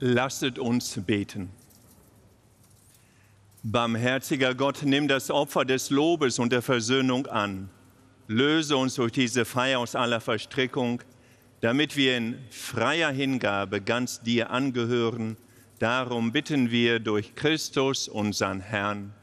Lasset uns beten. Barmherziger Gott, nimm das Opfer des Lobes und der Versöhnung an. Löse uns durch diese Feier aus aller Verstrickung, damit wir in freier Hingabe ganz dir angehören. Darum bitten wir durch Christus, unseren Herrn.